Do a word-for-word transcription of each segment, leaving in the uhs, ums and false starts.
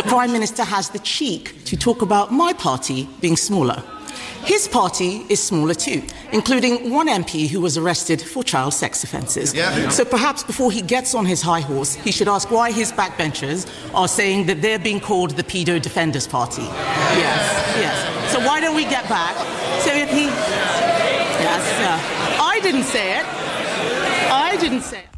Prime Minister has the cheek to talk about my party being smaller. His party is smaller too, including one M P who was arrested for child sex offences. Yeah, yeah. So perhaps before he gets on his high horse, he should ask why his backbenchers are saying that they're being called the Pedo Defenders Party. Yes, yes. So why don't we get back? So if he... Yes, uh, I didn't say it. I didn't say it.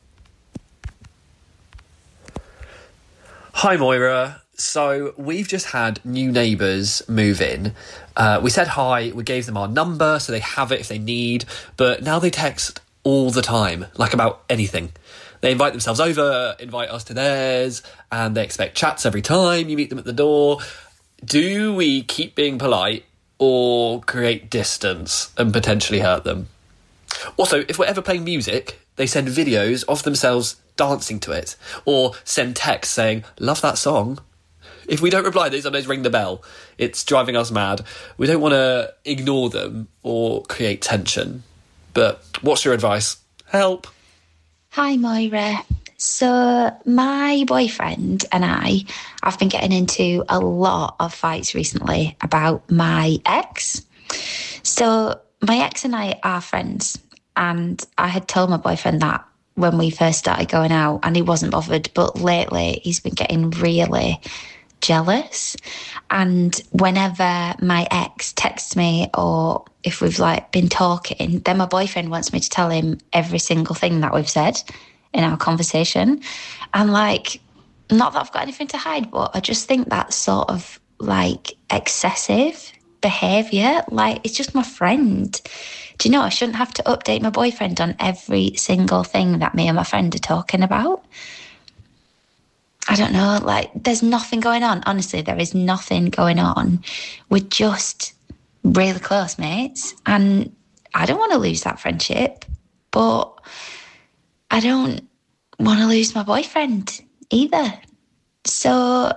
Hi, Moira. So we've just had new neighbours move in. Uh, we said hi, we gave them our number so they have it if they need, but now they text all the time, like about anything. They invite themselves over, invite us to theirs, and they expect chats every time you meet them at the door. Do we keep being polite or create distance and potentially hurt them? Also, if we're ever playing music, they send videos of themselves dancing to it, or send texts saying, love that song. If we don't reply, they sometimes ring the bell. It's driving us mad. We don't want to ignore them or create tension. But what's your advice? Help. Hi, Moira. So my boyfriend and I have been getting into a lot of fights recently about my ex. So my ex and I are friends, and I had told my boyfriend that when we first started going out, and he wasn't bothered. But lately he's been getting really jealous, and whenever my ex texts me or if we've like been talking, then my boyfriend wants me to tell him every single thing that we've said in our conversation. And like, not that I've got anything to hide, but I just think that's sort of like excessive behaviour. Like, it's just my friend. Do you know, I shouldn't have to update my boyfriend on every single thing that me and my friend are talking about. I don't know, like, there's nothing going on. Honestly, there is nothing going on. We're just really close mates, and I don't want to lose that friendship, but I don't want to lose my boyfriend either. So,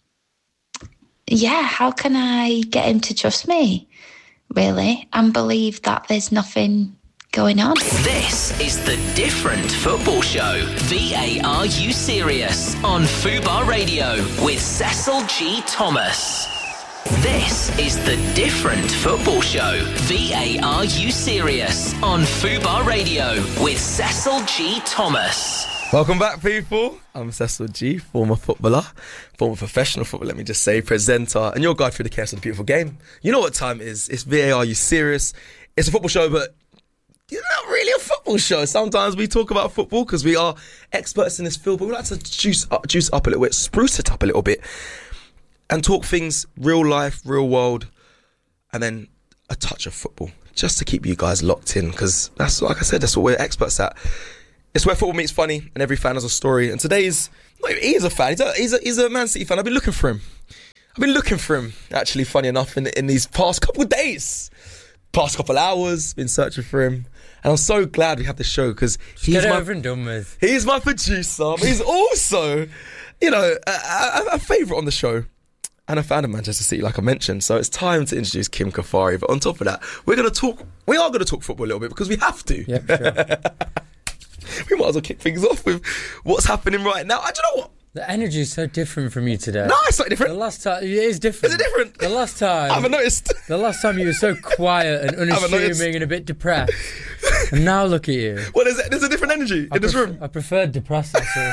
yeah, how can I get him to trust me, really, and believe that there's nothing going on? This is The Different Football Show. V A R U Serious on Fubar Radio with Cecil G. Thomas. This is The Different Football Show. V A R U Serious on Fubar Radio with Cecil G. Thomas. Welcome back, people. I'm Cecil G, former footballer, former professional footballer, let me just say, presenter, and your guide through the chaos of the beautiful game. You know what time it is. It's V A R U Serious. It's a football show, but it's not really a football show. Sometimes we talk about football because we are experts in this field, but we like to juice up, juice up a little bit, spruce it up a little bit, and talk things real life, real world, and then a touch of football, just to keep you guys locked in, because that's, like I said, that's what we're experts at. It's where football meets funny, and every fan has a story. And today's, he is a fan. He's a, he's a, he's a Man City fan. I've been looking for him. I've been looking for him, actually, funny enough, in, in these past couple of days, past couple of hours, been searching for him. And I'm so glad we have this show, because he's Get my, over and done with. He's my producer, but he's also, you know, a, a, a favourite on the show. And a fan of Manchester City, like I mentioned. So it's time to introduce Kim Kafari. But on top of that, we're going to talk, we are going to talk football a little bit, because we have to. Yep, sure. We might as well kick things off with what's happening right now. I don't know what. The energy is so different from you today. No, it's not different. The last time, it is different. Is it different? The last time. I haven't noticed. The last time you were so quiet and unassuming and a bit depressed. And now look at you. Well, there's a, there's a different energy I in this pref- room. I preferred depressed, actually.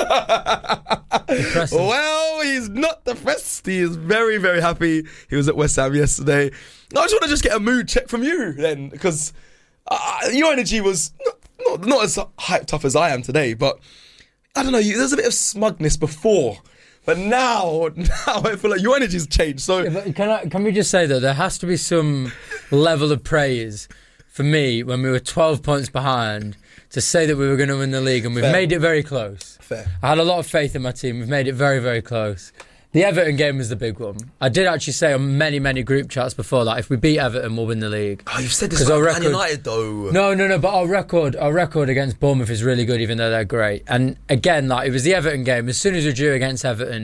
Depressing. Well, he's not depressed. He is very, very happy. He was at West Ham yesterday. No, I just want to just get a mood check from you then, because uh, your energy was not, not, not as hyped up as I am today, but I don't know, you, there's a bit of smugness before, but now, now I feel like your energy's changed. So yeah, but can I, can we just say that there has to be some level of praise for me when we were twelve points behind to say that we were going to win the league, and we've Fair. made it very close. Fair. I had a lot of faith in my team. We've made it very, very close. The Everton game was the big one. I did actually say on many, many group chats before that if we beat Everton, we'll win the league. Oh, you've said this about Man United, though. No, no, no, but our record our record against Bournemouth is really good, even though they're great. And again, like, it was the Everton game. As soon as we drew against Everton,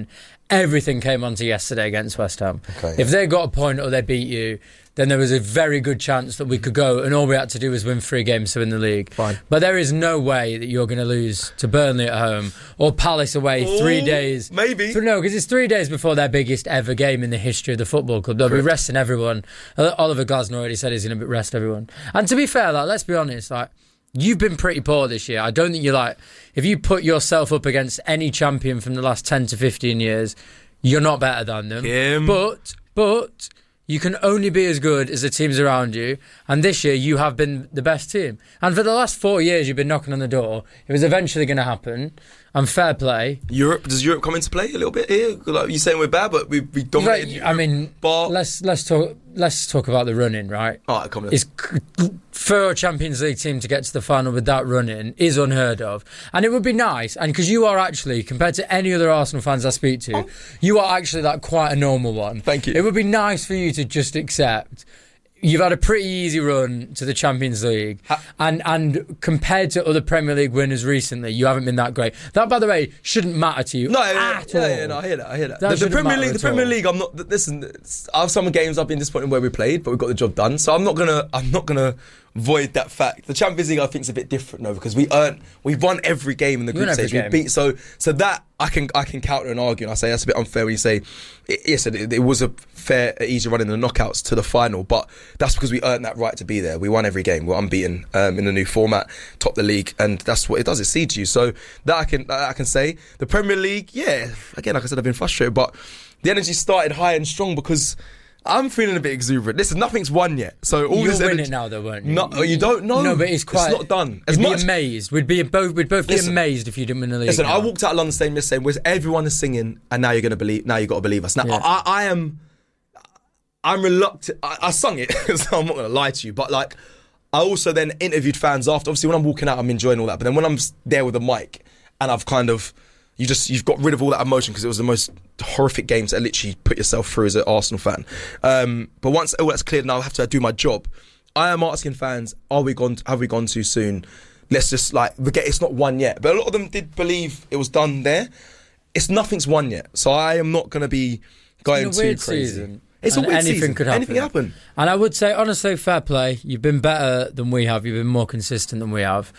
everything came onto yesterday against West Ham. Okay, yeah. If they got a point or they beat you, then there was a very good chance that we could go, and all we had to do was win three games to win the league. Fine. But there is no way that you're going to lose to Burnley at home or Palace away Ooh, three days. Maybe. For, no, because it's three days before their biggest ever game in the history of the football club. They'll Correct. be resting everyone. Oliver Glasner already said he's going to rest everyone. And to be fair, like, let's be honest, like, you've been pretty poor this year. I don't think you're like, if you put yourself up against any champion from the last ten to fifteen years, you're not better than them. Kim. But, but... you can only be as good as the teams around you, and this year you have been the best team. And for the last four years you've been knocking on the door. It was eventually going to happen, and fair play. Europe, does Europe come into play a little bit here? Like, you're saying we're bad, but we we dominated. Right, I mean, bar. let's let's talk let's talk about the running, right? All right, come on. It's for a Champions League team to get to the final with that running is unheard of, and it would be nice. And because you are actually, compared to any other Arsenal fans I speak to, oh. you are actually like quite a normal one. Thank you. It would be nice for you to just accept you've had a pretty easy run to the Champions League, ha- and and compared to other Premier League winners recently, you haven't been that great. That, by the way, shouldn't matter to you no, at yeah, all. Yeah, yeah, no, I hear that. I hear that. that the, the Premier League, the Premier all. League. I'm not. Listen, I have some games I've been disappointed where we played, but we got the job done. So I'm not gonna. I'm not gonna void that fact. The Champions League, I think, is a bit different though, because we earned, we've won every game in the group stage. We beat so so that I can I can counter and argue, and I say that's a bit unfair when you say it, yes, it, it was a fair, easy run in the knockouts to the final, but that's because we earned that right to be there. We won every game. We're unbeaten um, in the new format, top the league, and that's what it does. It seeds you. So that I can that I can say. The Premier League, yeah. Again, like I said, I've been frustrated, but the energy started high and strong because I'm feeling a bit exuberant. Listen, nothing's won yet. So all You'll this win energy, it now, though, won't you? No, you don't know. No, but it's quite. It's not done. As We'd much, be amazed. We'd be both. We'd both be listen, amazed if you didn't win the league. Listen, now. I walked out of London Stadium just saying, everyone is singing, and now you're going to believe. Now you got to believe us. Now yeah. I, I am. I'm reluctant. I, I sung it, so I'm not going to lie to you. But like, I also then interviewed fans after. Obviously, when I'm walking out, I'm enjoying all that. But then when I'm there with a mic, and I've kind of. You just you've got rid of all that emotion because it was the most horrific game to literally put yourself through as an Arsenal fan. Um, but once all that's cleared, now I have to do my job. I am asking fans: Are we gone? Have we gone too soon? Let's just like forget it's not won yet. But a lot of them did believe it was done there. It's nothing's won yet, so I am not going to be going it's a too weird crazy. Season. It's and a weird anything season. Could happen. Anything can happen. And I would say honestly, fair play. You've been better than we have. You've been more consistent than we have.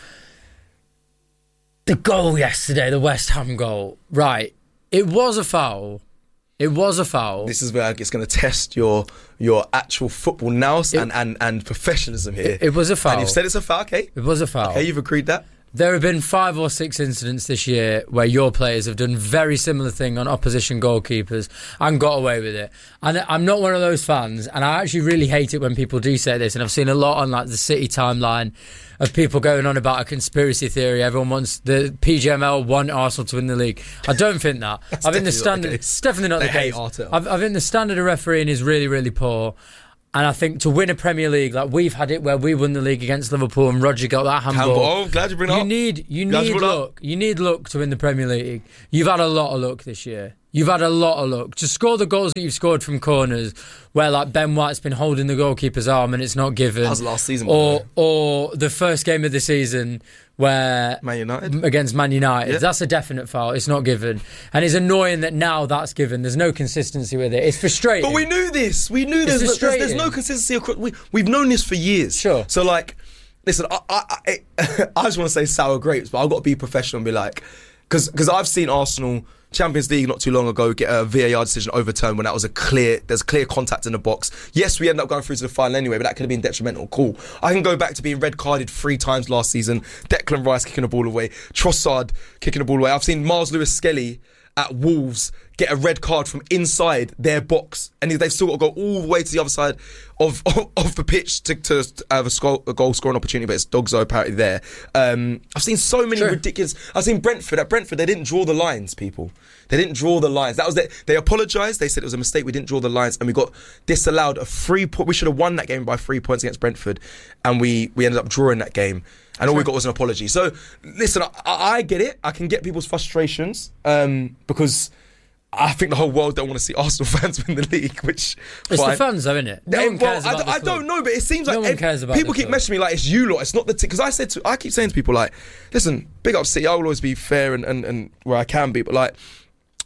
The goal yesterday, the West Ham goal, right? It was a foul. It was a foul. This is where it's going to test your your actual football nous it, and, and, and professionalism here. It, it was a foul. And you've said it's a foul, okay? It was a foul. Okay, you've agreed that. There have been five or six incidents this year where your players have done very similar thing on opposition goalkeepers and got away with it. And I'm not one of those fans, and I actually really hate it when people do say this. And I've seen a lot on like the City timeline of people going on about a conspiracy theory. Everyone wants the P G M L want Arsenal to win the league. I don't think that. I think the standard. It's definitely not they the hate case. Arteta. I, I think the standard of refereeing is really, really poor. And I think to win a Premier League, like we've had it where we won the league against Liverpool and Roger got that handball. handball. Oh, glad you bring it you up. Need, you glad need you luck. You need luck to win the Premier League. You've had a lot of luck this year. You've had a lot of luck. To score the goals that you've scored from corners where like Ben White's been holding the goalkeeper's arm and it's not given. That was last season. Or, or the first game of the season where Man United against Man United, yeah. That's a definite foul. It's not given, and it's annoying that now that's given. There's no consistency with it. It's frustrating. But we knew this. We knew there's, there's, there's no consistency across. We, we've known this for years. Sure. So like, listen, I I, I, I just want to say sour grapes, but I've got to be professional and be like, because because I've seen Arsenal Champions League not too long ago get a V A R decision overturned when that was a clear, there's clear contact in the box. Yes, we ended up going through to the final anyway, but that could have been detrimental. Cool. I can go back to being red carded three times last season. Declan Rice kicking the ball away. Trossard kicking the ball away. I've seen Miles Lewis-Skelly at Wolves get a red card from inside their box, and they've still got to go all the way to the other side of of, of the pitch to, to have a, score, a goal scoring opportunity, but it's Dogzo apparently there. Um, I've seen so many sure. ridiculous... I've seen Brentford. At Brentford, they didn't draw the lines, people. They didn't draw the lines. That was the, They apologised. They said it was a mistake. We didn't draw the lines, and we got disallowed a free point. We should have won that game by three points against Brentford, and we, we ended up drawing that game. And all we got was an apology. So, listen, I, I get it. I can get people's frustrations um, because I think the whole world don't want to see Arsenal fans win the league, which... It's fine. the fans, though, isn't it? No well, one cares I, about I, the I don't know, but it seems like... No one ev- cares about people the keep club. messaging me like, it's you lot, it's not the... Because I said to... I keep saying to people like, listen, big up City, I will always be fair and, and, and where I can be, but like...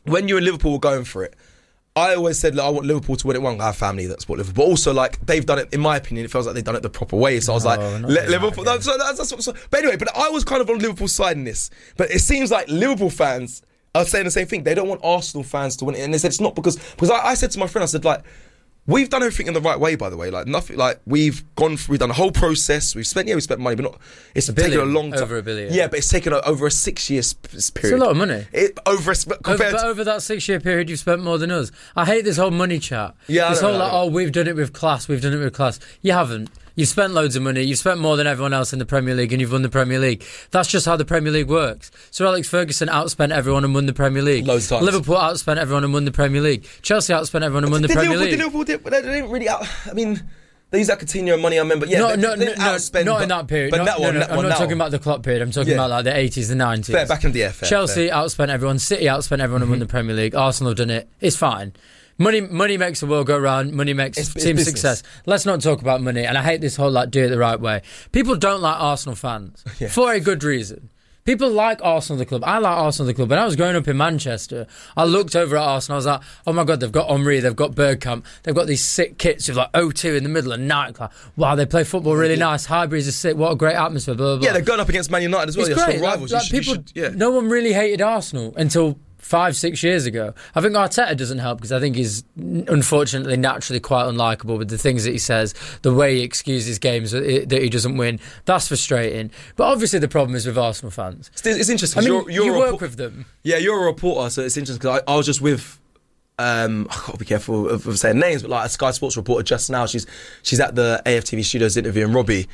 when you and Liverpool were going for it, I always said, look, I want Liverpool to win it. One, I have family that support Liverpool. But also, like, they've done it, in my opinion, it feels like they've done it the proper way. So I was No, like, not let really Liverpool... that, No, so that's, that's what, so, but anyway, but I was kind of on Liverpool's side in this. But it seems like Liverpool fans are saying the same thing. They don't want Arsenal fans to win it. And they said it's not because... Because I, I said to my friend, I said, like... We've done everything in the right way, by the way. Like nothing. Like we've gone. Through, we've done a whole process. We've spent. Yeah, we spent money, but not. It's A taken billion, a long time. over a billion. Yeah, but it's taken a, over a six-year sp- period. It's a lot of money. It, over a, sp- Over, compared. but to, over that six-year period, you've spent more than us. I hate this whole money chat. Yeah, I this know, whole I like, know. oh, we've done it with class. We've done it with class. You haven't. You've spent loads of money. You've spent more than everyone else in the Premier League, and you've won the Premier League. That's just how the Premier League works. Sir Alex Ferguson outspent everyone and won the Premier League. Loads of times. Liverpool outspent everyone and won the Premier League. Chelsea outspent everyone and won the Did Premier Liverpool, League. Did Liverpool did, but they didn't really out. I mean, they used that Coutinho money. I remember. Yeah, no, they, no, they no, didn't no, outspend, not but, in that period. But no, that one, no, no, that I'm one not now. talking about the Klopp period. I'm talking Yeah. about like the eighties, the nineties. Fair, back in the yeah, fair, Chelsea fair. outspent everyone. City outspent everyone and won the Premier League. Arsenal have done it. It's fine. Money, money makes the world go round. Money makes It's- it's team business. success. Let's not talk about money. And I hate this whole like do it the right way. People don't like Arsenal fans Yeah. for a good reason. People like Arsenal the club. I like Arsenal the club. When I was growing up in Manchester, I looked over at Arsenal. I was like, oh my God, they've got Henry, they've got Bergkamp, they've got these sick kits with like O two in the middle and nightclub. Wow, they play football really nice. Highbury's are sick. What a great atmosphere. Blah blah blah. Yeah, they're going up against Man United as well. It's They're great. strong Like, rivals. like you should, people, you should, yeah. no one really hated Arsenal until five, six years ago. I think Arteta doesn't help because I think he's unfortunately naturally quite unlikable with the things that he says, the way he excuses games that he, that he doesn't win. That's frustrating. But obviously the problem is with Arsenal fans. It's, it's interesting. I mean, you're, you're you a work repo- with them. Yeah, you're a reporter, so it's interesting because I, I was just with. Um, I've got to be careful of, of saying names, but like a Sky Sports reporter just now, she's she's at the A F T V studios interviewing Robbie.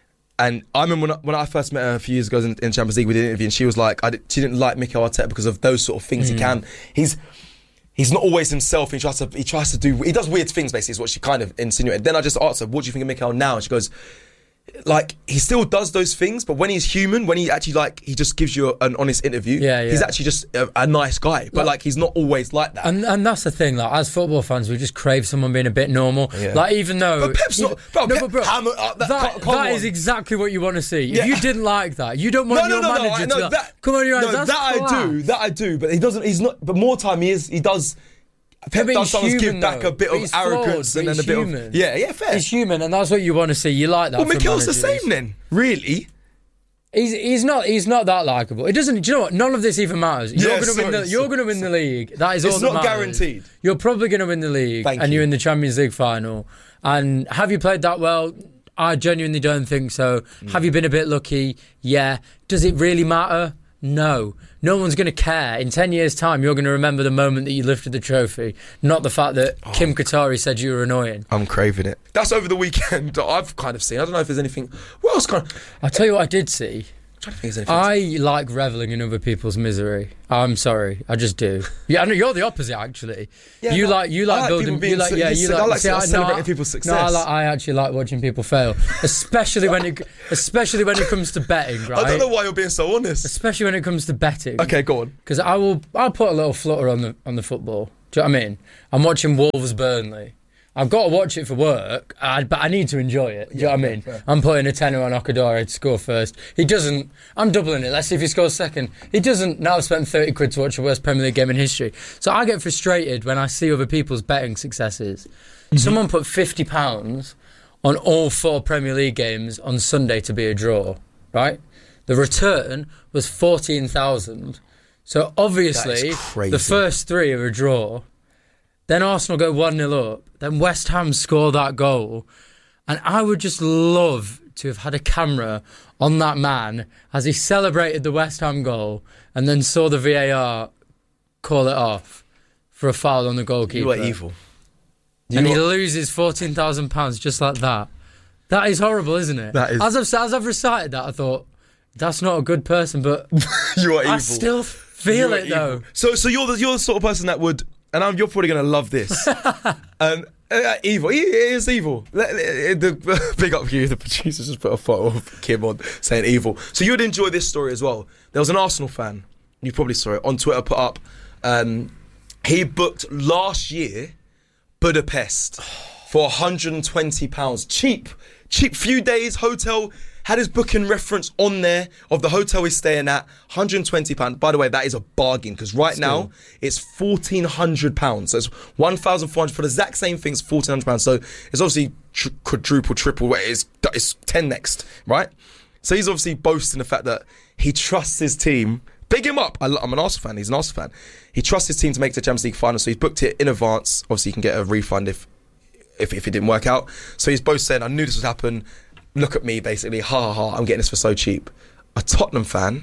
And I remember when I, when I first met her a few years ago in, in Champions League, we did an interview, and she was like, I did, she didn't like Mikel Arteta because of those sort of things. Mm. He can, he's he's not always himself. He tries to he tries to do he does weird things. Basically, is what she kind of insinuated. Then I just asked her, what do you think of Mikel now? And she goes, like he still does those things, but when he's human, when he actually like he just gives you a, an honest interview. Yeah, yeah. He's actually just a, a nice guy, but Like- like he's not always like that. And and that's the thing, like as football fans, we just crave someone being a bit normal. Yeah. Like even though, But Pep's not- bro, no, Pep- but bro, hammer up that- that, come- come that on. is exactly what you want to see. Yeah. If you didn't like that, you don't want no, no, your no, no, manager I to know be like, that. come on, you're no, right. That's that I do, class. that I do. But he doesn't. He's not. But more time he is. He does. Pep but does he's sometimes human, give back though. a bit But of he's flawed, arrogance but and then a he's bit human. of yeah, yeah, fair. He's human, and that's what you want to see. You like that. well, from Mikel's the managers. same then, really. He's he's not he's not that likable. It doesn't. Do you know what? None of this even matters. You're Yeah, going to win sorry, the. You're sorry, going to win the league. That is all It's that not matters. guaranteed. You're probably going to win the league, Thank and you. you're in the Champions League final. And have you played that well? I genuinely don't think so. Mm. Have you been a bit lucky? Yeah. Does it really matter? No. No one's going to care. In ten years' time, you're going to remember the moment that you lifted the trophy, not the fact that Oh. Kim Qatari said you were annoying. I'm craving it. That's over the weekend. that I've kind of seen. I don't know if there's anything. What else? Kind of, I'll tell you what I did see. I'm trying to think. If there's anything. I like revelling in other people's misery. I'm sorry, I just do. Yeah, I know you're the opposite actually. Yeah, you no, like you I like like building. people You being like so- yeah. just- You I like, like see, I, celebrating no, people's No, I, success. like, I actually like watching people fail, especially when it especially when it comes to betting. Right. I don't know why you're being so honest. Especially when it comes to betting. Okay, go on. Because I will. I'll put a little flutter on the on the football. Do you know what I mean? I'm watching Wolves Burnley. I've got to watch it for work, I, but I need to enjoy it. Do you know what I mean? fair. I'm putting a tenner on Okadori to score first. He doesn't. I'm doubling it. Let's see if he scores second. He doesn't. Now I've spent thirty quid to watch the worst Premier League game in history. So I get frustrated when I see other people's betting successes. Mm-hmm. Someone put fifty pounds on all four Premier League games on Sunday to be a draw, right? The return was fourteen thousand. So obviously, crazy. the first three are a draw. Then Arsenal go one nil up. Then West Ham score that goal. And I would just love to have had a camera on that man as he celebrated the West Ham goal and then saw the V A R call it off for a foul on the goalkeeper. You are evil. And You he are- loses fourteen thousand pounds just like that. That is horrible, isn't it? That is- As I've, as I've recited that, I thought, that's not a good person, but you are evil. I still feel You are it, though. evil. So, so you're the you're the sort of person that would, and I'm, you're probably going to love this. um, uh, evil. He is evil. Let- uh, the, big up you. The producers just put a photo of Kim on saying evil. So you would enjoy this story as well. There was an Arsenal fan. You probably saw it on Twitter. Put up. Um, he booked last year Budapest for one hundred twenty pounds. Cheap, cheap. Few days hotel. had his booking reference on there of the hotel he's staying at, one hundred twenty pounds. By the way, that is a bargain because right Still. now it's fourteen hundred pounds. So it's one thousand four hundred for the exact same thing, it's fourteen hundred pounds. So it's obviously tr- quadruple, triple, it's, it's ten next, right? So he's obviously boasting the fact that he trusts his team. Big him up. I, I'm an Arsenal fan. He's an Arsenal fan. He trusts his team to make the Champions League final, so he's booked it in advance. Obviously, you can get a refund if if, if it didn't work out. So he's both saying, I knew this would happen. Look at me, basically. Ha, ha, ha. I'm getting this for so cheap. A Tottenham fan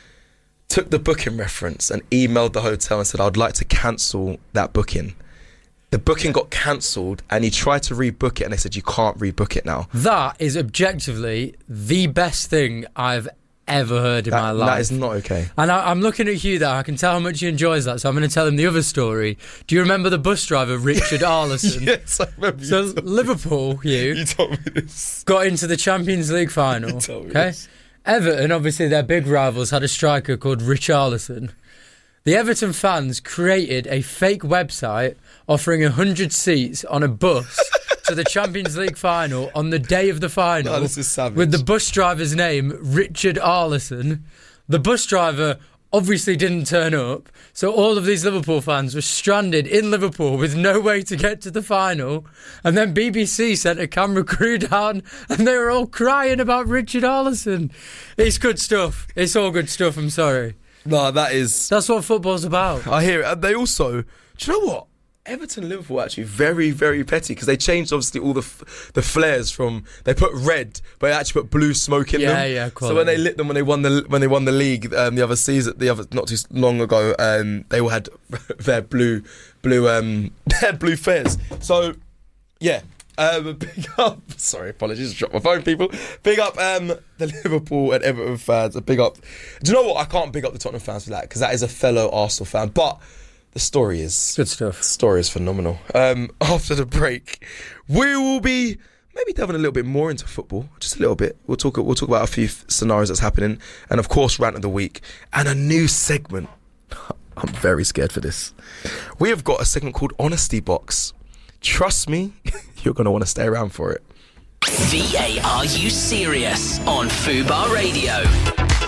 took the booking reference and emailed the hotel and said, I'd like to cancel that booking. The booking got cancelled and he tried to rebook it and they said, you can't rebook it now. That is objectively the best thing I've ever heard in that, my life. That is not okay. And I, I'm looking at Hugh there. I can tell how much he enjoys that, so I'm going to tell him the other story. Do you remember the bus driver, Richard Arlison? Yes, I remember. So Liverpool, Hugh, you told me this. Got into the Champions League final. You told me okay, this. Everton, obviously their big rivals, had a striker called Rich Arlison. The Everton fans created a fake website offering one hundred seats on a bus to the Champions League final on the day of the final. No, this is savage. With the bus driver's name, Richard Arlison. The bus driver obviously didn't turn up, so all of these Liverpool fans were stranded in Liverpool with no way to get to the final. And then B B C sent a camera crew down and they were all crying about Richard Arlison. It's good stuff. It's all good stuff, I'm sorry. No, that is... That's what football's about. I hear it. And they also... Do you know what? Everton and Liverpool are actually very, very petty because they changed, obviously, all the f- the flares from... They put red, but they actually put blue smoke in yeah, them. Yeah, yeah, So when they lit them, when they won the when they won the league um, the other season, the other not too long ago, um, they all had their blue, blue, um, their blue flares. So, yeah. Um, big up, sorry, apologies, I dropped my phone, people. Big up um, the Liverpool and Everton fans. A big up. Do you know what? I can't big up the Tottenham fans for that because that is a fellow Arsenal fan. But the story is good stuff. The story is phenomenal. Um, after the break, we will be maybe delving a little bit more into football, just a little bit. We'll talk. We'll talk about a few scenarios that's happening, and of course, rant of the week and a new segment. I'm very scared for this. We have got a segment called Honesty Box. Trust me, you're going to want to stay around for it. V A R U Serious on Fubar Radio.